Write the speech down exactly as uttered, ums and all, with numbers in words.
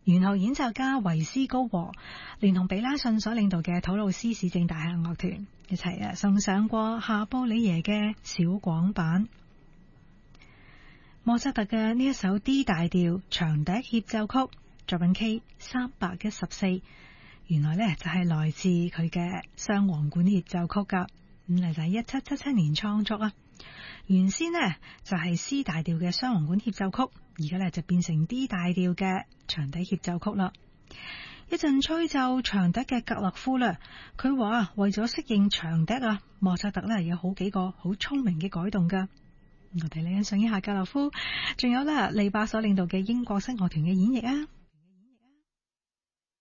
弦樂演奏家維斯高和連同比拉遜所領導嘅土魯斯市政大廈樂團一齊啊送上過夏布里耶嘅小廣版。莫扎特嘅呢一首 D 大調長笛協奏曲作品 K 三百一十四，原來呢就係來自佢嘅雙簧管協奏曲噶，咁嚟就係一七七七年創作啊。原先呢就係 C 大調嘅雙簧管協奏曲，而家呢就變成 D 大調嘅長笛協奏曲啦。一陣吹奏長笛嘅格勒夫呢，佢話為咗適應長笛啊，莫扎特呢有好幾個好聰明嘅改動噶。我哋嚟欣賞一下格勒夫，仲有咧利巴所領導嘅英國室樂團嘅演繹啊。